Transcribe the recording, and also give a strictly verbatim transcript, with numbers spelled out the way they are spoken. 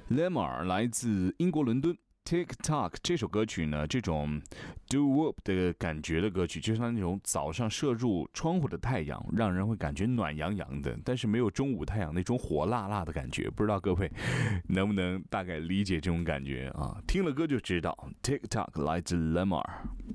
Lamar 来自英国伦敦。TikTok 这首歌曲呢，这种 doo wop 的感觉的歌曲，就像那种早上射入窗户的太阳，让人会感觉暖洋洋的，但是没有中午太阳那种火辣辣的感觉。不知道各位能不能大概理解这种感觉啊？听了歌就知道。TikTok 来自 Lamar。